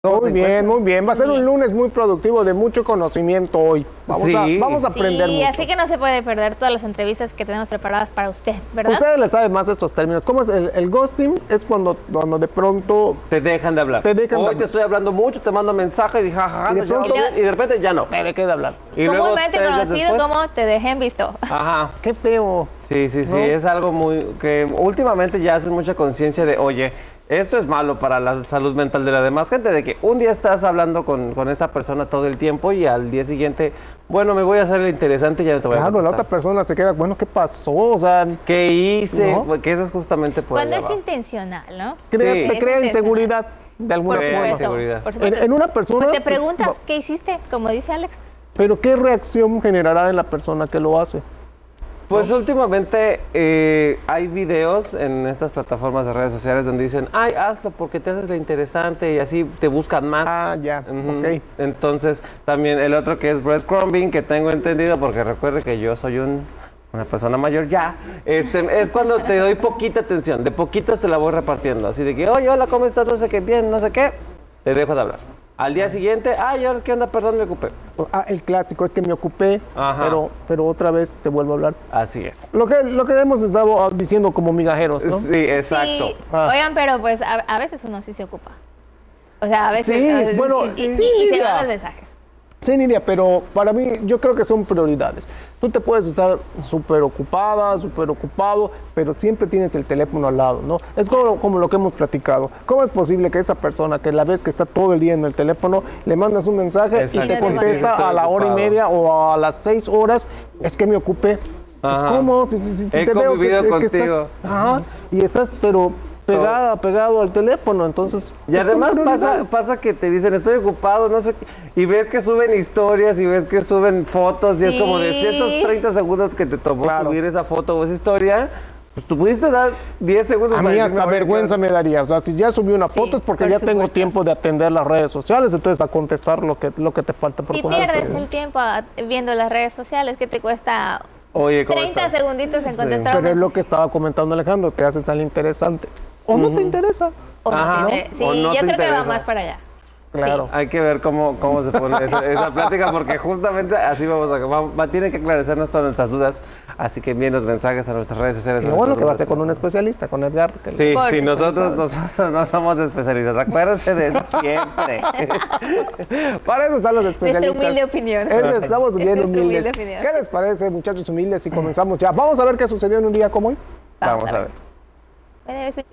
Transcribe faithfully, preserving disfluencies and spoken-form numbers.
Muy bien, muy bien. Va a ser un lunes muy productivo, de mucho conocimiento hoy. Vamos, sí. a, vamos a aprender sí, mucho. Así que no se puede perder todas las entrevistas que tenemos preparadas para usted, ¿verdad? Ustedes le saben más estos términos. ¿Cómo es? El, el ghosting es cuando, cuando de pronto te dejan de hablar. Te dejan Hoy de te hablar. estoy hablando mucho, te mando mensajes y jajaja, Y de nos llevamos pronto- bien, y de repente ya no. te dejé de hablar. Y luego, Comúnmente tres días conocido después- como te dejé en visto. Ajá. Qué feo. Sí, sí, sí, ¿No? es algo muy que últimamente ya hacen mucha conciencia de, oye, esto es malo para la salud mental de la demás gente, de que un día estás hablando con, con esta persona todo el tiempo y al día siguiente, bueno, me voy a hacer el interesante y ya no te voy a Claro, la contestar. otra persona se queda, bueno, ¿qué pasó? O sea, ¿Qué hice? ¿No? Pues que eso es justamente por Cuando allá es va. intencional, ¿no? crea- Sí. te crea Es inseguridad de alguna Por Crea forma. supuesto, inseguridad. por En, supuesto. en una persona... Pues te preguntas, ¿qué hiciste? Como dice Alex. Pero ¿qué reacción generará en la persona que lo hace? Pues últimamente eh, hay videos en estas plataformas de redes sociales donde dicen, ay, hazlo porque te haces la interesante y así te buscan más. Ah, ya, Ujú. ok. Entonces, también el otro que es breadcrumbing, que tengo entendido, porque recuerde que yo soy un, una persona mayor ya, este, es cuando te doy poquita atención, de poquito se la voy repartiendo, así de que, oye, hola, ¿cómo estás? No sé qué, bien, no sé qué, te dejo de hablar. Al día siguiente, ay, ahora, ¿qué onda? Perdón, me ocupé. Ah, el clásico es que me ocupé, Ajá. pero, pero otra vez te vuelvo a hablar. Así es. Lo que, lo que hemos estado diciendo como migajeros, ¿no? Sí, exacto. Sí, Ah. oigan, pero pues a, a veces uno sí se ocupa. O sea, a veces... Sí, a veces bueno, sí, sí, sí, y se ya. van los mensajes. Sí, Nidia, pero para mí yo creo que son prioridades. Tú te puedes estar súper ocupada, súper ocupado, pero siempre tienes el teléfono al lado, ¿no? Es como, como lo que hemos platicado. ¿Cómo es posible que esa persona que la ves que está todo el día en el teléfono, le mandas un mensaje Exacto. y te Y no te contesta contesta. a la hora y Estoy media o a las seis horas? Es que me ocupé. Pues, Ajá. ¿cómo? Si, si- si He te veo que, convivido que contigo. estás... Ajá, y estás, pero pegada, pegado al teléfono, entonces... Y son además pasa, prioridades. pasa que te dicen, estoy ocupado, no sé qué, y ves que suben historias y ves que suben fotos y es como de si esos Sí. treinta segundos que te tomó Claro. subir esa foto o esa historia, pues tú pudiste dar diez segundos. A para mí decirme, hasta "Oye, vergüenza me daría. O sea, si ya subí una Sí, foto es porque por ya tengo supuesto. tiempo de atender las redes sociales, entonces a contestar lo que, lo que te falta por Si contestar. pierdes el tiempo a- viendo las redes sociales, ¿qué te cuesta Oye, ¿cómo treinta estás?" segunditos en contestar un Pero es lo mensaje? que estaba comentando Alejandro, te haces al interesante. O no te interesa. O no Ajá, te inter- Sí, o no yo te creo que va interesa. más para allá. Claro. Hay que ver cómo, cómo se pone esa, esa plática, porque justamente así vamos a... Va, va- tiene que aclarecernos todas nuestras dudas, así que envíen los mensajes a nuestras redes sociales. Y a lo bueno nuestros que va a grupos ser de con un WhatsApp. especialista, con Edgar. que- Sí, Por sí, supuesto. nosotros, nosotros no somos especialistas, acuérdense de eso siempre. Para eso están los Nuestra especialistas. humilde opinión. Es- Estamos bien Es nuestra humildes. humilde opinión. ¿Qué les parece, muchachos humildes, si comenzamos ya? Vamos a ver qué sucedió en un día como hoy. Vamos a ver. Puede escuchar.